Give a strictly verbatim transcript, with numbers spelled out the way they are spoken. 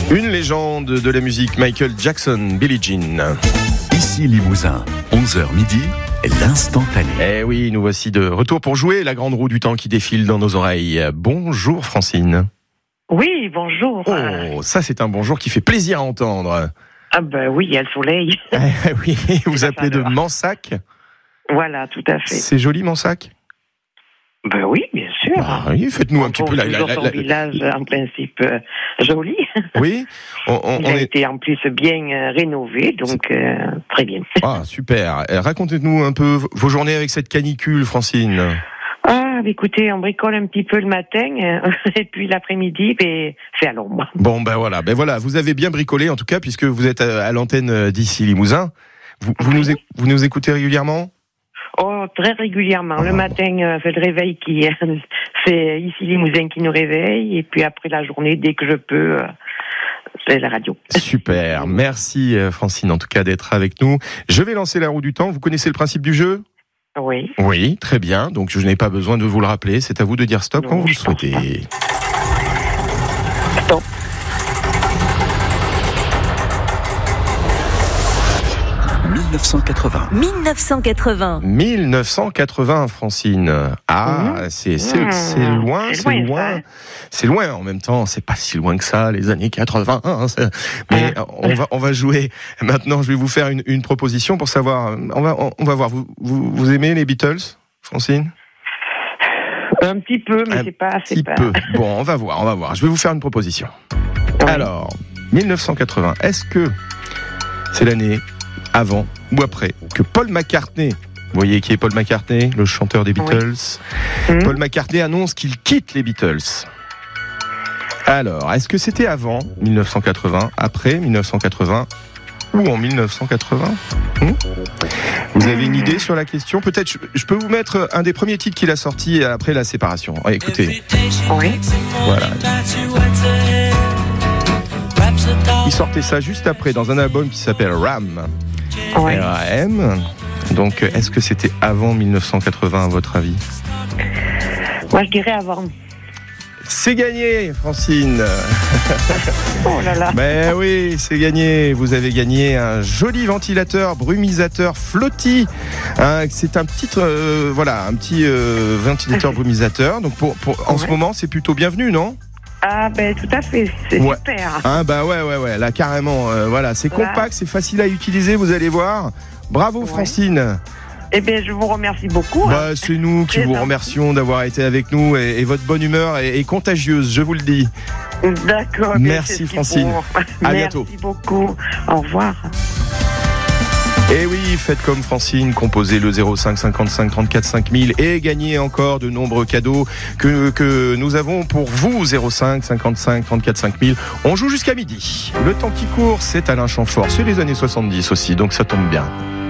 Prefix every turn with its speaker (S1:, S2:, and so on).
S1: Une légende de la musique, Michael Jackson, Billie Jean.
S2: Ici Limousin, onze heures midi, l'instantané.
S1: Eh oui, nous voici de retour pour jouer la grande roue du temps qui défile dans nos oreilles. Bonjour Francine.
S3: Oui, bonjour.
S1: Oh, ça c'est un bonjour qui fait plaisir à entendre.
S3: Ah ben oui, il y a le soleil.
S1: Eh oui, vous appelez de Mansac.
S3: Voilà, tout à fait.
S1: C'est joli Mansac.
S3: Ben oui, bien sûr.
S1: Ah, oui, faites-nous un petit peu la... la, la,
S3: Dans
S1: la...
S3: son village, en principe, euh, joli.
S1: Oui. On, on,
S3: Il
S1: on
S3: a
S1: est...
S3: été en plus bien euh, rénové, donc euh, très bien.
S1: Ah, super. Racontez-nous un peu vos journées avec cette canicule, Francine.
S3: Ah, écoutez, on bricole un petit peu le matin, euh, et puis l'après-midi, ben, c'est à l'ombre.
S1: Bon, ben voilà, ben voilà, vous avez bien bricolé en tout cas, puisque vous êtes à, à l'antenne d'ici Limousin. Vous, vous, nous, vous nous écoutez régulièrement ?
S3: Oh, très régulièrement. Le matin, euh, c'est le réveil qui, euh, c'est ici Limousin qui nous réveille, et puis après la journée, dès que je peux, euh, c'est la radio.
S1: Super, merci Francine en tout cas d'être avec nous. Je vais lancer la roue du temps. Vous connaissez le principe du jeu ?
S3: Oui.
S1: Oui, très bien. Donc je n'ai pas besoin de vous le rappeler. C'est à vous de dire stop
S3: Non,
S1: quand vous le
S3: je pense
S1: souhaitez.
S3: Stop.
S2: dix-neuf cent quatre-vingts.
S4: dix-neuf cent quatre-vingts.
S1: dix-neuf cent quatre-vingts, Francine. Ah,
S3: Mmh.
S1: c'est, c'est,
S3: Mmh.
S1: c'est loin,
S3: C'est
S1: c'est
S3: loin,
S1: loin.
S3: ça.
S1: C'est loin en même temps. C'est pas si loin que ça, les années quatre-vingts. Hein, c'est... Mais
S3: Ah.
S1: on va, on va jouer. Maintenant, je vais vous faire une, une proposition pour savoir. On va, on, on va voir. Vous, vous, vous aimez les Beatles, Francine ?
S3: Un petit peu, mais
S1: Un
S3: c'est pas, c'est
S1: petit
S3: pas.
S1: peu. Bon, on va voir, on va voir. Je vais vous faire une proposition.
S3: Oui.
S1: Alors, dix-neuf cent quatre-vingts, est-ce que c'est l'année avant ou après que Paul McCartney, vous voyez qui est Paul McCartney, le chanteur des Beatles,
S3: Mmh.
S1: Paul McCartney annonce qu'il quitte les Beatles. Alors, est-ce que c'était avant dix-neuf cent quatre-vingts, après dix-neuf cent quatre-vingts ou en dix-neuf cent quatre-vingts hmm Vous avez une idée sur la question ? Peut-être, je, je peux vous mettre un des premiers titres qu'il a sorti après la séparation. Oh, écoutez.
S3: Oui.
S1: Voilà. Il sortait ça juste après dans un album qui s'appelle Ram.
S3: Oui.
S1: R A M. Donc, est-ce que c'était avant dix-neuf cent quatre-vingts à votre avis ?
S3: Moi, je dirais avant.
S1: C'est gagné, Francine.
S3: Oh là là.
S1: Mais oui, c'est gagné. Vous avez gagné un joli ventilateur brumisateur Flotti. Hein, c'est un petit, euh, voilà, un petit euh, ventilateur brumisateur. Donc, pour, pour, en
S3: Ouais.
S1: ce moment, c'est plutôt bienvenu, non ?
S3: Ah ben tout à fait, c'est
S1: Ouais.
S3: super.
S1: Hein, bah ouais, ouais, ouais. Là, carrément. Euh, voilà, c'est
S3: Voilà.
S1: compact, c'est facile à utiliser. Vous allez voir. Bravo,
S3: Ouais.
S1: Francine.
S3: Eh bien, je vous remercie beaucoup.
S1: Bah, c'est nous qui
S3: Très
S1: vous
S3: gentil.
S1: remercions d'avoir été avec nous et, et votre bonne humeur est, est contagieuse, je vous le dis.
S3: D'accord. bien,
S1: Merci,
S3: c'est ce qu'il
S1: Francine.
S3: faut.
S1: À
S3: Merci
S1: bientôt.
S3: beaucoup. Au revoir.
S1: Et oui, faites comme Francine, composez le zéro cinq cinquante-cinq trente-quatre cinq mille et gagnez encore de nombreux cadeaux que, que nous avons pour vous, zéro cinq cinquante-cinq trente-quatre cinq mille. On joue jusqu'à midi. Le temps qui court, c'est Alain Chamfort. C'est les années soixante-dix aussi, donc ça tombe bien.